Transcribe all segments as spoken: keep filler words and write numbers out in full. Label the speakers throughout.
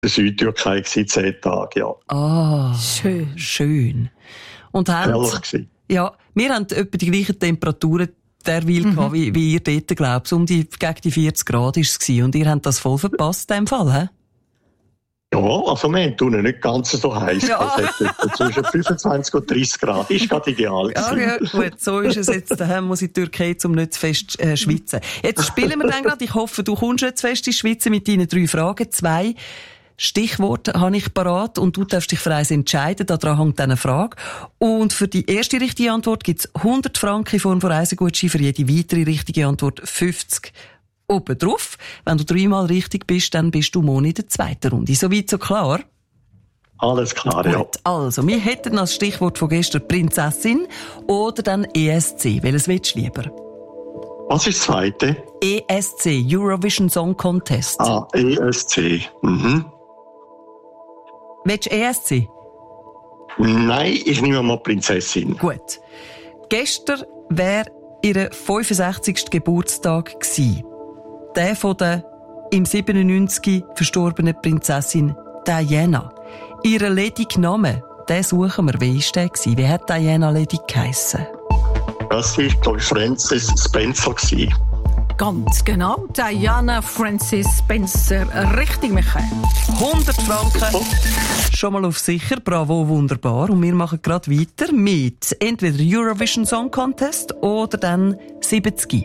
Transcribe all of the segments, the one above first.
Speaker 1: der Südtürkei gewesen, zehn Tage, ja.
Speaker 2: Ah, schön. Schön. Und haben,
Speaker 1: Herrlich.
Speaker 2: Ja, wir haben etwa die gleichen Temperaturen derweil mhm. gehabt, wie, wie ihr dort glaubt. Um die, gegen die vierzig Grad war es gewesen. Und ihr habt das voll verpasst, in dem Fall, hä?
Speaker 1: Ja, also wir haben nicht ganz so heiß.
Speaker 2: Ja.
Speaker 1: Also zwischen fünfundzwanzig und dreißig Grad. Ist gerade ideal
Speaker 2: ja, ja, gut, so ist es jetzt. Daheim muss in die Türkei, um nicht zu fest äh, schwitzen. Jetzt spielen wir dann gerade. Ich hoffe, du kommst nicht zu fest ins Schwitzen mit deinen drei Fragen. Zwei Stichworte habe ich parat und du darfst dich für eins entscheiden. Daran hängt dann eine Frage. Und für die erste richtige Antwort gibt es hundert Franken in Form von Reisegutschein, für jede weitere richtige Antwort fünfzig oben drauf. Wenn du dreimal richtig bist, dann bist du morgen in der zweiten Runde. Soweit so klar?
Speaker 1: Alles klar,
Speaker 2: Gut,
Speaker 1: ja.
Speaker 2: Also, wir hätten als Stichwort von gestern Prinzessin oder dann E S C. Welches willst du lieber?
Speaker 1: Was ist das zweite?
Speaker 2: E S C, Eurovision Song Contest.
Speaker 1: Ah, E S C. Mhm.
Speaker 2: Willst du E S C?
Speaker 1: Nein, ich nehme mal Prinzessin.
Speaker 2: Gut. Gestern wäre ihr fünfundsechzigster Geburtstag gewesen. Der von der im siebenundneunzig verstorbenen Prinzessin Diana. Ihren ledigen Namen, den suchen wir. Wie war der gewesen? Wie hat Diana ledig geheissen?
Speaker 1: Das war, glaube ich, Frances Spencer gewesen.
Speaker 3: Ganz genau, Diana Frances Spencer. Richtig, Michael.
Speaker 2: hundert Franken. Schon mal auf sicher. Bravo, wunderbar. Und wir machen gerade weiter mit entweder Eurovision Song Contest oder dann siebzig.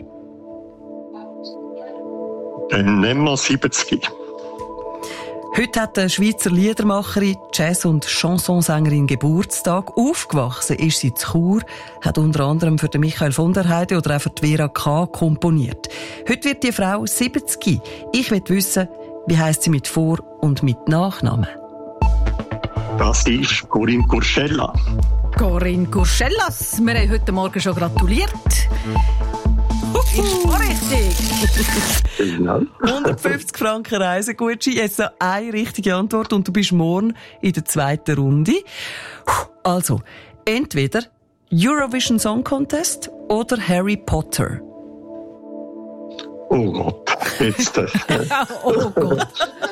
Speaker 1: Dann nehmen wir siebzig.
Speaker 2: Heute hat eine Schweizer Liedermacherin, Jazz- und Chansonsängerin Geburtstag. Aufgewachsen ist sie zu Chur, hat unter anderem für den Michael von der Heide oder auch für die Vera K. komponiert. Heute wird die Frau siebzig. Ich will wissen, wie heisst sie mit Vor- und mit Nachnamen?
Speaker 1: Das ist Corinne Curcella.
Speaker 3: Corinne Curcellas. Wir haben heute Morgen schon gratuliert. Ist auch richtig.
Speaker 1: Genau.
Speaker 2: hundertfünfzig Franken Reisegutschein. Jetzt noch eine richtige Antwort und du bist morgen in der zweiten Runde. Also, entweder Eurovision Song Contest oder Harry Potter.
Speaker 1: Oh Gott, jetzt. Äh.
Speaker 3: Oh Gott.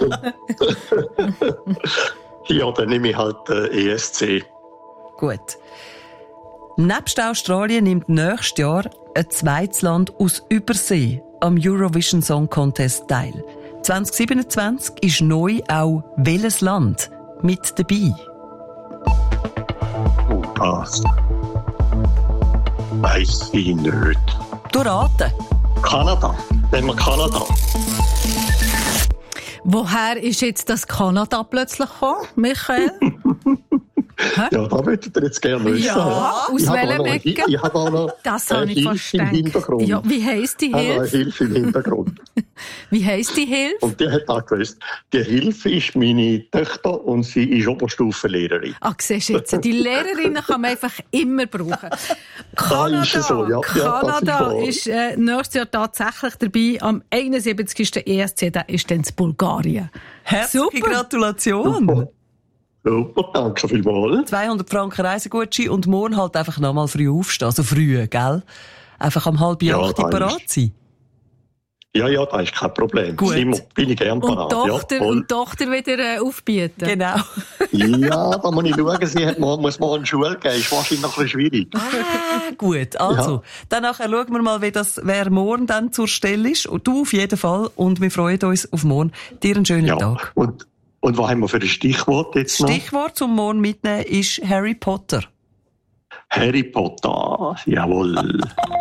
Speaker 1: Ja, dann nehme ich halt äh, E S C.
Speaker 2: Gut. Nebst Australien nimmt nächstes Jahr ein zweites Land aus Übersee am Eurovision Song Contest teil. zwanzig siebenundzwanzig ist neu auch welches Land mit dabei?
Speaker 1: Oh, das weiss ich nicht.
Speaker 2: Du raten.
Speaker 1: Kanada. Nehmen wir Kanada.
Speaker 3: Woher ist jetzt das Kanada plötzlich gekommen, Michael?
Speaker 1: Ja, da würdet ihr jetzt gerne wissen.
Speaker 3: Ja, aus
Speaker 1: ich
Speaker 3: welchem
Speaker 1: Ecke?
Speaker 3: Ecke?
Speaker 1: Ich habe auch noch
Speaker 3: Das
Speaker 1: eine
Speaker 3: habe ich fast
Speaker 1: Hilfe im
Speaker 3: gedacht.
Speaker 1: Hintergrund.
Speaker 3: Ja, wie heisst die
Speaker 1: Ich habe eine
Speaker 3: Hilfe?
Speaker 1: Hilfe im Hintergrund.
Speaker 3: Wie heisst die Hilfe?
Speaker 1: Und die hat auch gewusst, die Hilfe ist meine Tochter und sie ist Oberstufenlehrerin.
Speaker 3: Ach, siehst du jetzt, die Lehrerinnen kann man einfach immer brauchen. Kanada,
Speaker 1: ist es so, ja.
Speaker 3: Kanada
Speaker 1: Ja,
Speaker 3: ist äh, nächstes Jahr tatsächlich dabei. Am einundsiebzigsten E S C, der ist dann in Bulgarien.
Speaker 2: Herzliche
Speaker 3: Super.
Speaker 2: Gratulation.
Speaker 1: Super, danke vielmals.
Speaker 2: zweihundert Franken Reisegutschein und morgen halt einfach nochmal früh aufstehen. Also früh, gell? Einfach um halb
Speaker 1: Ja,
Speaker 2: acht
Speaker 1: das
Speaker 2: parat sein.
Speaker 1: Ja, ja, das ist kein Problem.
Speaker 2: Gut.
Speaker 1: Immer bin ich gern
Speaker 3: Und
Speaker 1: parat.
Speaker 3: Tochter,
Speaker 1: Ja, voll.
Speaker 3: und Tochter wieder äh, aufbieten.
Speaker 2: Genau.
Speaker 1: Ja, da muss ich schauen, sie hat, muss morgen in die Schule gehen. Ist wahrscheinlich noch ein bisschen schwierig.
Speaker 2: Ah, gut. Also,
Speaker 1: Ja.
Speaker 2: dann nachher schauen wir mal, wie das, wer morgen dann zur Stelle ist. Und du auf jeden Fall. Und wir freuen uns auf morgen. Dir einen schönen
Speaker 1: Ja.
Speaker 2: Tag.
Speaker 1: Und, und was haben wir für ein Stichwort jetzt noch?
Speaker 2: Stichwort zum morgen mitnehmen ist Harry Potter.
Speaker 1: Harry Potter. Jawohl.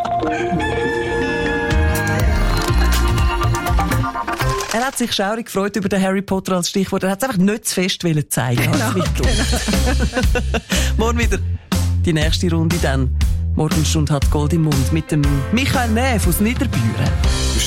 Speaker 2: Er hat sich schaurig gefreut über den Harry Potter als Stichwort. Er hat es einfach nicht zu fest wollen zeigen. Genau, genau. Morgen wieder die nächste Runde dann. Morgenstunde hat Gold im Mund mit dem Michael Neff aus Niederbüren.